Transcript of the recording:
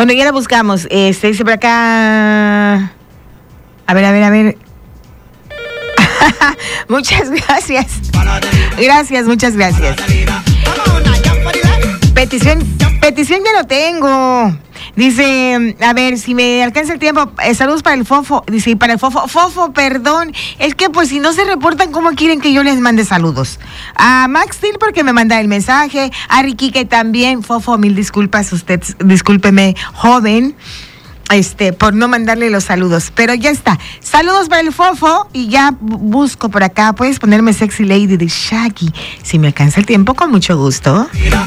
Bueno, ya la buscamos. Dice por acá. A ver. Muchas gracias. Muchas gracias. Petición ya lo tengo. Dice, a ver, si me alcanza el tiempo, saludos para el Fofo. Dice, y para el Fofo, perdón. Es que pues si no se reportan, ¿cómo quieren que yo les mande saludos? A Max Steel porque me manda el mensaje. A Ricky que también. Fofo, mil disculpas, usted, discúlpeme, joven. Por no mandarle los saludos, pero ya está. Saludos para el Fofo y ya busco por acá. Puedes ponerme Sexy Lady de Shaggy. Si me alcanza el tiempo, con mucho gusto.